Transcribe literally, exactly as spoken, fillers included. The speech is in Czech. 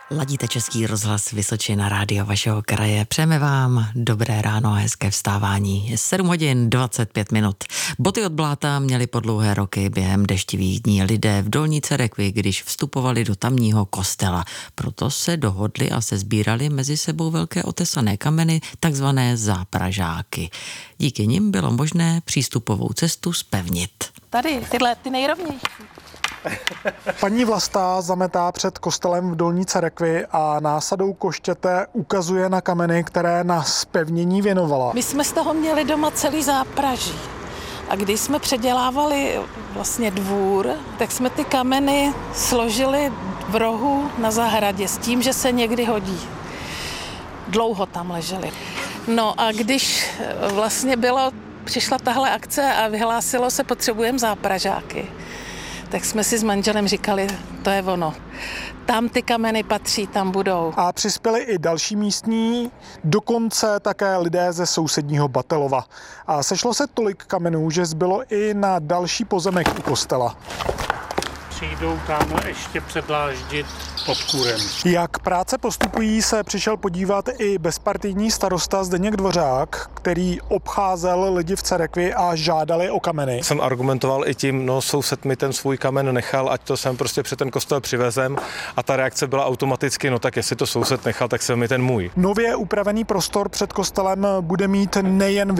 Ladíte Český rozhlas Vysočina, rádio vašeho kraje. Přejeme vám dobré ráno a hezké vstávání. sedm hodin dvacet pět minut. Boty od bláta měli po dlouhé roky během deštivých dní lidé v Dolní Cerekvi, když vstupovali do tamního kostela. Proto se dohodli a se sbírali mezi sebou velké otesané kameny, takzvané zápražáky. Díky nim bylo možné přístupovou cestu zpevnit. Tady, tyhle, ty nejrovnější. Paní Vlasta zametá před kostelem v Dolní Cerekvi a násadou koštěte ukazuje na kameny, které na zpevnění věnovala. My jsme z toho měli doma celý zápraží. A když jsme předělávali vlastně dvůr, tak jsme ty kameny složili v rohu na zahradě s tím, že se někdy hodí. Dlouho tam leželi. No a když vlastně bylo, přišla tahle akce a vyhlásilo se, potřebujeme zápražáky, tak jsme si s manželem říkali, to je ono. Tam ty kameny patří, tam budou. A přispěli i další místní, dokonce také lidé ze sousedního Batelova. A sešlo se tolik kamenů, že zbylo i na další pozemek u kostela. Přijdou tamhle ještě předláždit pod kurem. Jak práce postupují, se přišel podívat i bezpartijní starosta Zdeněk Dvořák, který obcházel lidi v Cerekvi a žádali o kameny. Jsem argumentoval i tím, no soused mi ten svůj kamen nechal, ať to sem prostě před ten kostel přivezem, a ta reakce byla automaticky, no tak jestli to soused nechal, tak jsem mi ten můj. Nově upravený prostor před kostelem bude mít nejen